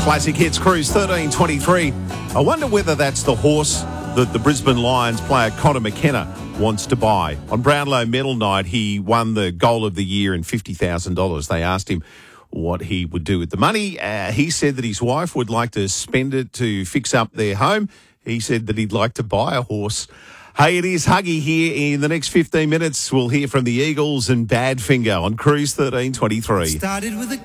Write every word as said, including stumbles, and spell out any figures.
Classic Hits Cruise thirteen twenty-three. I wonder whether that's the horse that the Brisbane Lions player Connor McKenna wants to buy. On Brownlow Medal Night, he won the Goal of the Year and fifty thousand dollars. They asked him what he would do with the money. Uh, he said that his wife would like to spend it to fix up their home. He said that he'd like to buy a horse. Hey, it is Huggy here. In the next fifteen minutes, we'll hear from the Eagles and Badfinger on Cruise thirteen twenty-three. Started with a